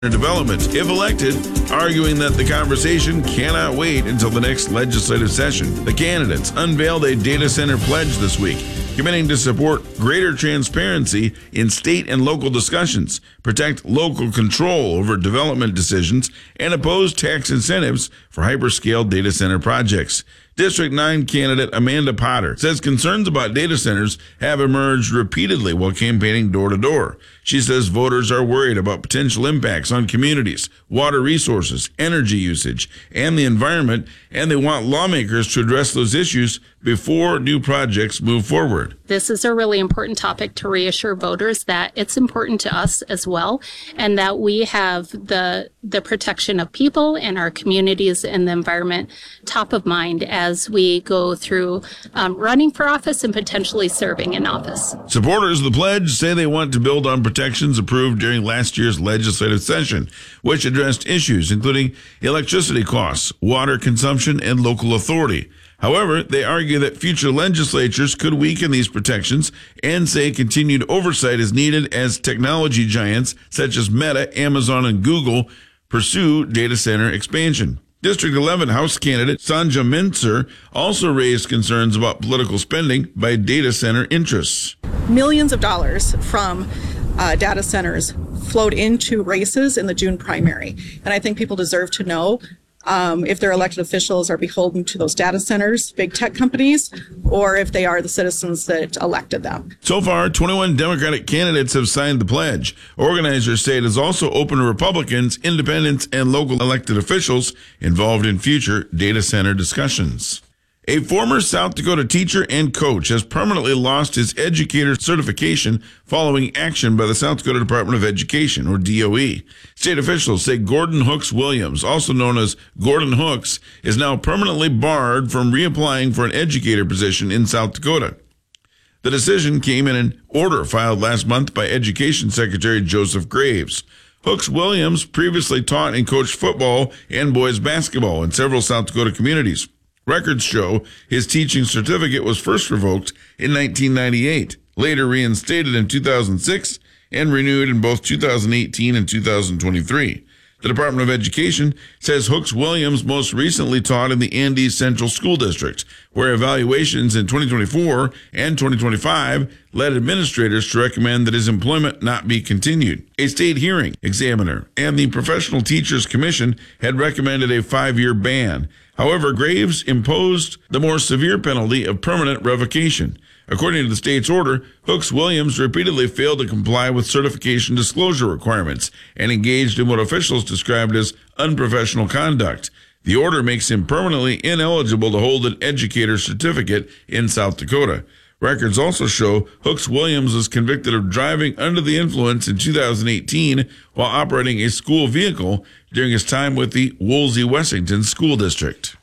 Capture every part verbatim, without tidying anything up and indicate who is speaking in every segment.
Speaker 1: Development, if elected, arguing that the conversation cannot wait until the next legislative session. The candidates unveiled a data center pledge this week, committing to support greater transparency in state and local discussions, protect local control over development decisions, and oppose tax incentives for hyperscale data center projects. District nine candidate Amanda Potter says concerns about data centers have emerged repeatedly while campaigning door-to-door. She says voters are worried about potential impacts on communities, water resources, energy usage, and the environment, and they want lawmakers to address those issues before new projects move forward.
Speaker 2: This is a really important topic to reassure voters that it's important to us as well, and that we have the the protection of people and our communities and the environment top of mind as we go through um, running for office and potentially serving in office.
Speaker 1: Supporters of the pledge say they want to build on protections approved during last year's legislative session, which addressed issues including electricity costs, water consumption, and local authority. However, they argue that future legislatures could weaken these protections and say continued oversight is needed as technology giants such as Meta, Amazon, and Google pursue data center expansion. District eleven House candidate Sanja Mintzer also raised concerns about political spending by data center interests.
Speaker 3: Millions of dollars from uh, data centers flowed into races in the June primary, and I think people deserve to know Um, if their elected officials are beholden to those data centers, big tech companies, or if they are the citizens that elected them.
Speaker 1: So far, twenty-one Democratic candidates have signed the pledge. Organizers say it is also open to Republicans, independents, and local elected officials involved in future data center discussions. A former South Dakota teacher and coach has permanently lost his educator certification following action by the South Dakota Department of Education, or D O E. State officials say Gordon Hooks Williams, also known as Gordon Hooks, is now permanently barred from reapplying for an educator position in South Dakota. The decision came in an order filed last month by Education Secretary Joseph Graves. Hooks Williams previously taught and coached football and boys basketball in several South Dakota communities. Records show his teaching certificate was first revoked in nineteen ninety-eight, later reinstated in two thousand six, and renewed in both two thousand eighteen and two thousand twenty-three. The Department of Education says Hooks Williams most recently taught in the Andes Central School District, where evaluations in twenty twenty-four and twenty twenty-five led administrators to recommend that his employment not be continued. A state hearing examiner and the Professional Teachers Commission had recommended a five-year ban. However, Graves imposed the more severe penalty of permanent revocation. According to the state's order, Hooks Williams repeatedly failed to comply with certification disclosure requirements and engaged in what officials described as unprofessional conduct. The order makes him permanently ineligible to hold an educator certificate in South Dakota. Records also show Hooks Williams was convicted of driving under the influence in two thousand eighteen while operating a school vehicle during his time with the Woolsey-Wessington School District.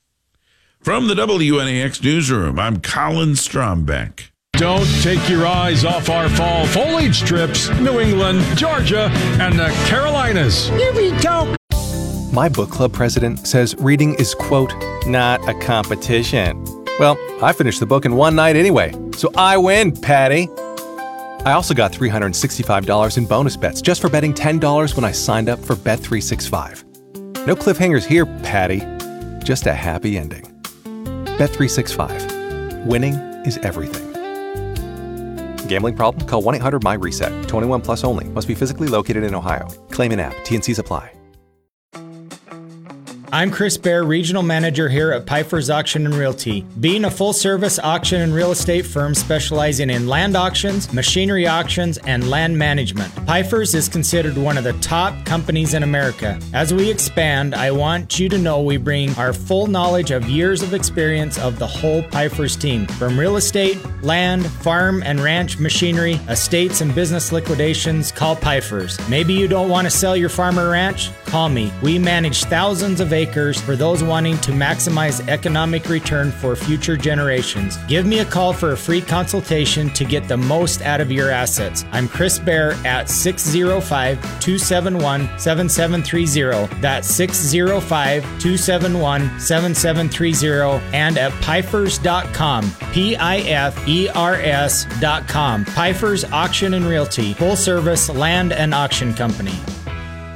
Speaker 1: From the W N A X Newsroom, I'm Colin Strombeck.
Speaker 4: Don't take your eyes off our fall foliage trips, New England, Georgia, and the Carolinas. Here we go.
Speaker 5: My book club president says reading is, quote, not a competition. Well, I finished the book in one night anyway, so I win, Patty. I also got three hundred sixty-five dollars in bonus bets just for betting ten dollars when I signed up for Bet three sixty-five. No cliffhangers here, Patty. Just a happy ending. Bet three sixty-five. Winning is everything. Gambling problem? Call one eight hundred my reset. twenty-one plus only. Must be physically located in Ohio. Claim in app. T and Cs apply.
Speaker 6: I'm Chris Baer, Regional Manager here at Piper's Auction and Realty. Being a full-service auction and real estate firm specializing in land auctions, machinery auctions, and land management, Piper's is considered one of the top companies in America. As we expand, I want you to know we bring our full knowledge of years of experience of the whole Piper's team. From real estate, land, farm, and ranch machinery, estates, and business liquidations, call Piper's. Maybe you don't want to sell your farm or ranch? Call me. We manage thousands of acres for those wanting to maximize economic return for future generations. Give me a call for a free consultation to get the most out of your assets. I'm Chris Baer at six oh five, two seven one, seven seven three oh. That's six oh five, two seven one, seven seven three oh and at pifers dot com. P I F E R S dot com. Piper's Auction and Realty, full service land and auction company.